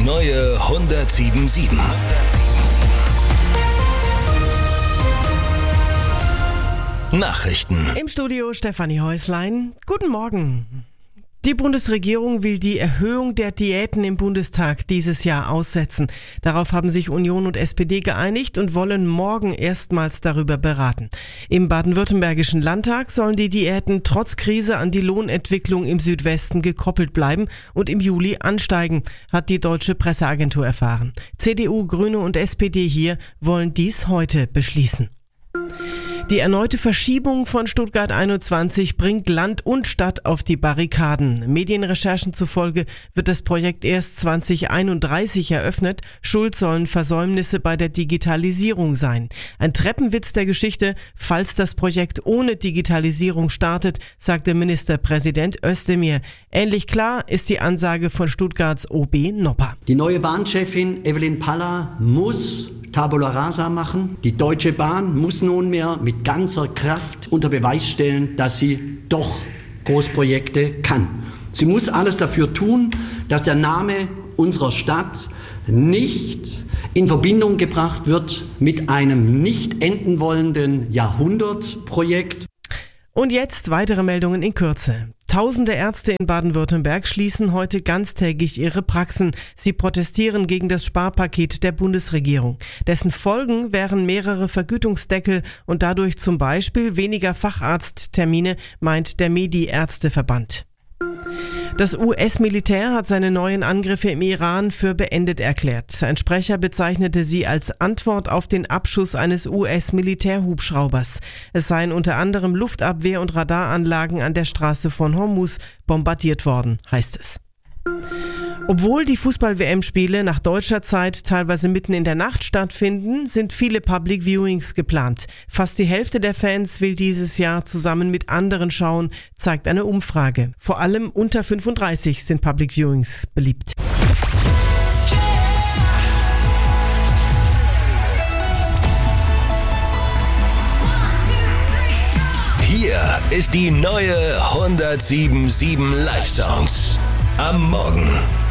neue 107.7. Nachrichten. Im Studio Stefanie Häuslein. Guten Morgen. Die Bundesregierung will die Erhöhung der Diäten im Bundestag dieses Jahr aussetzen. Darauf haben sich Union und SPD geeinigt und wollen morgen erstmals darüber beraten. Im baden-württembergischen Landtag sollen die Diäten trotz Krise an die Lohnentwicklung im Südwesten gekoppelt bleiben und im Juli ansteigen, hat die Deutsche Presseagentur erfahren. CDU, Grüne und SPD hier wollen dies heute beschließen. Die erneute Verschiebung von Stuttgart 21 bringt Land und Stadt auf die Barrikaden. Medienrecherchen zufolge wird das Projekt erst 2031 eröffnet. Schuld sollen Versäumnisse bei der Digitalisierung sein. Ein Treppenwitz der Geschichte, falls das Projekt ohne Digitalisierung startet, sagte Ministerpräsident Özdemir. Ähnlich klar ist die Ansage von Stuttgarts OB Nopper. Die neue Bahnchefin Evelyn Paller muss Tabula rasa machen. Die Deutsche Bahn muss nunmehr mit ganzer Kraft unter Beweis stellen, dass sie doch Großprojekte kann. Sie muss alles dafür tun, dass der Name unserer Stadt nicht in Verbindung gebracht wird mit einem nicht enden wollenden Jahrhundertprojekt. Und jetzt weitere Meldungen in Kürze. Tausende Ärzte in Baden-Württemberg schließen heute ganztägig ihre Praxen. Sie protestieren gegen das Sparpaket der Bundesregierung. Dessen Folgen wären mehrere Vergütungsdeckel und dadurch zum Beispiel weniger Facharzttermine, meint der Medi-Ärzteverband. Das US-Militär hat seine neuen Angriffe im Iran für beendet erklärt. Ein Sprecher bezeichnete sie als Antwort auf den Abschuss eines US-Militärhubschraubers. Es seien unter anderem Luftabwehr- und Radaranlagen an der Straße von Hormuz bombardiert worden, heißt es. Obwohl die Fußball-WM-Spiele nach deutscher Zeit teilweise mitten in der Nacht stattfinden, sind viele Public Viewings geplant. Fast die Hälfte der Fans will dieses Jahr zusammen mit anderen schauen, zeigt eine Umfrage. Vor allem unter 35 sind Public Viewings beliebt. Hier ist die neue 107.7 Live-Songs. Am Morgen.